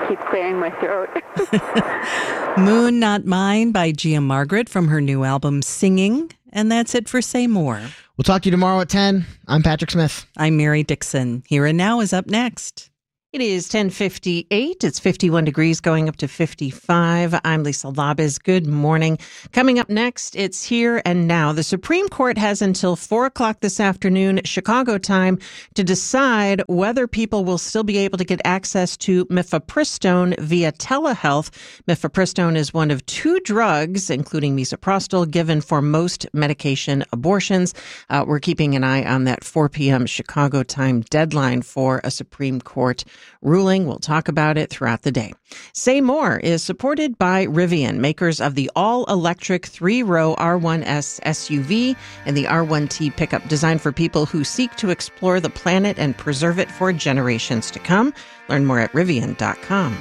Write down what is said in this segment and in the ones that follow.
keep clearing my throat. Moon Not Mine by Gia Margaret from her new album Singing. And that's it for Say More. We'll talk to you tomorrow at 10. I'm Patrick Smith. I'm Mary Dixon. Here and Now is up next. It is 10:58. It's 51 degrees going up to 55. I'm Lisa Labez. Good morning. Coming up next, it's Here and Now. The Supreme Court has until 4 o'clock this afternoon, Chicago time, to decide whether people will still be able to get access to mifepristone via telehealth. Mifepristone is one of 2 drugs, including misoprostol, given for most medication abortions. We're keeping an eye on that 4 p.m. Chicago time deadline for a Supreme Court ruling. We'll talk about it throughout the day. Say More is supported by Rivian, makers of the all-electric 3-row R1S SUV and the R1T pickup, designed for people who seek to explore the planet and preserve it for generations to come. Learn more at Rivian.com.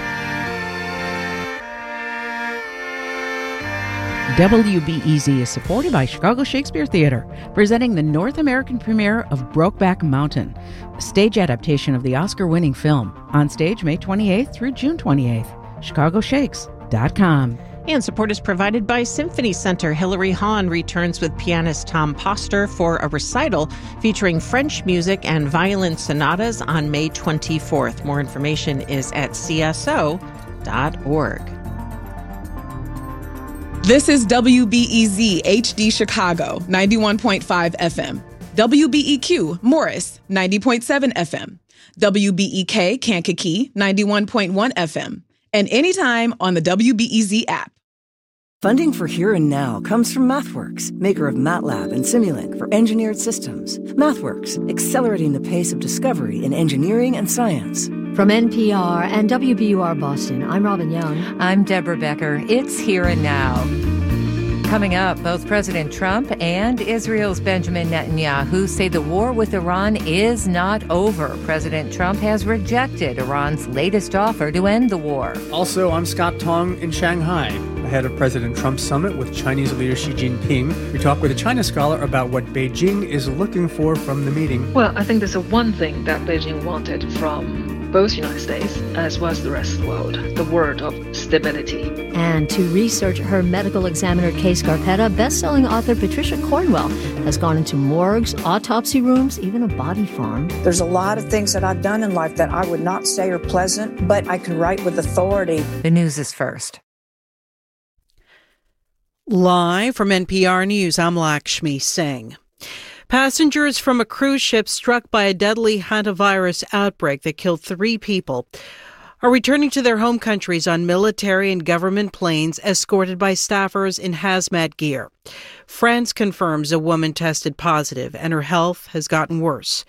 WBEZ is supported by Chicago Shakespeare Theater, presenting the North American premiere of Brokeback Mountain, a stage adaptation of the Oscar-winning film, on stage May 28th through June 28th. ChicagoShakes.com. And support is provided by Symphony Center. Hilary Hahn returns with pianist Tom Poster for a recital featuring French music and violin sonatas on May 24th. More information is at cso.org. This is WBEZ HD Chicago, 91.5 FM. WBEQ Morris, 90.7 FM. WBEK Kankakee, 91.1 FM. And anytime on the WBEZ app. Funding for Here and Now comes from MathWorks, maker of MATLAB and Simulink for engineered systems. MathWorks, accelerating the pace of discovery in engineering and science. From NPR and WBUR Boston, I'm Robin Young. I'm Deborah Becker. It's Here and Now. Coming up, both President Trump and Israel's Benjamin Netanyahu say the war with Iran is not over. President Trump has rejected Iran's latest offer to end the war. Also, I'm Scott Tong in Shanghai, ahead of President Trump's summit with Chinese leader Xi Jinping. We talk with a China scholar about what Beijing is looking for from the meeting. Well, I think there's one thing that Beijing wanted from both United States as well as the rest of the world, the word of stability. And to research her medical examiner case Scarpetta, best-selling author Patricia Cornwell has gone into morgues, autopsy rooms, even a body farm. There's a lot of things that I've done in life that I would not say are pleasant, but I can write with authority. The news is first. Live from NPR News, I'm Lakshmi Singh. Passengers from a cruise ship struck by a deadly hantavirus outbreak that killed 3 people are returning to their home countries on military and government planes escorted by staffers in hazmat gear. France confirms a woman tested positive and her health has gotten worse.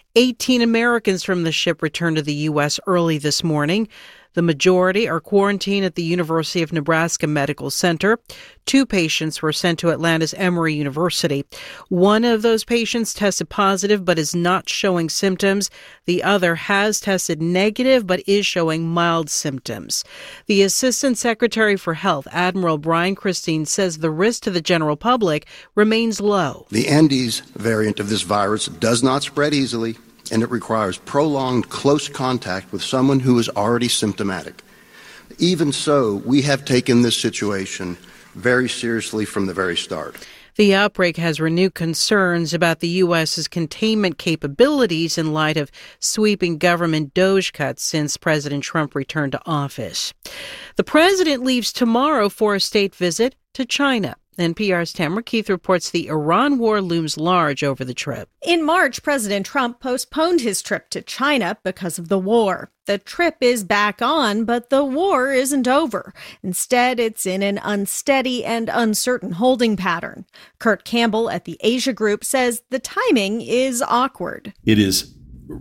18 Americans from the ship returned to the U.S. early this morning. The majority are quarantined at the University of Nebraska Medical Center. 2 patients were sent to Atlanta's Emory University. One of those patients tested positive but is not showing symptoms. The other has tested negative but is showing mild symptoms. The Assistant Secretary for Health, Admiral Brian Christine, says the risk to the general public remains low. The Andes variant of this virus does not spread easily, and it requires prolonged close contact with someone who is already symptomatic. Even so, we have taken this situation very seriously from the very start. The outbreak has renewed concerns about the U.S.'s containment capabilities in light of sweeping government DOGE cuts since President Trump returned to office. The president leaves tomorrow for a state visit to China. NPR's Tamara Keith reports the Iran war looms large over the trip. In March, President Trump postponed his trip to China because of the war. The trip is back on, but the war isn't over. Instead, it's in an unsteady and uncertain holding pattern. Kurt Campbell at the Asia Group says the timing is awkward. It is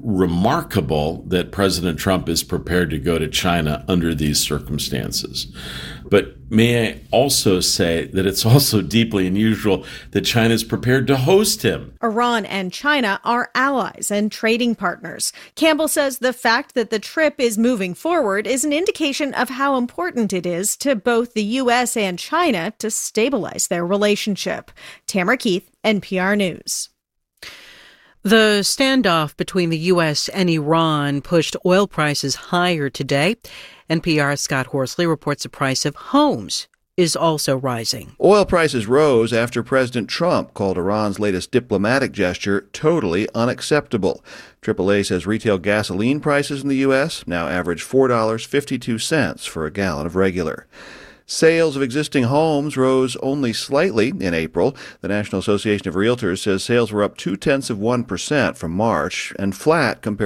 remarkable that President Trump is prepared to go to China under these circumstances. But may I also say that it's also deeply unusual that China is prepared to host him. Iran and China are allies and trading partners. Campbell says the fact that the trip is moving forward is an indication of how important it is to both the U.S. and China to stabilize their relationship. Tamara Keith, NPR News. The standoff between the U.S. and Iran pushed oil prices higher today. NPR's Scott Horsley reports the price of homes is also rising. Oil prices rose after President Trump called Iran's latest diplomatic gesture totally unacceptable. AAA says retail gasoline prices in the U.S. now average $4.52 for a gallon of regular. Sales of existing homes rose only slightly in April. The National Association of Realtors says sales were up 0.2% from March and flat compared